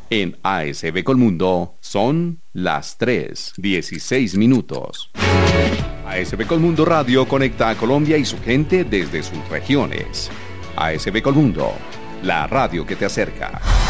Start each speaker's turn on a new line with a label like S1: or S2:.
S1: En ASB Colmundo son las 3:16. ASB Colmundo Radio conecta a Colombia y su gente desde sus regiones. ASB Colmundo, la radio que te acerca.